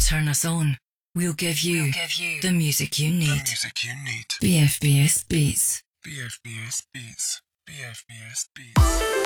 turn us on. We'll give you the music you need. BFBS Beats. BFBS Beats. BFBS Beats.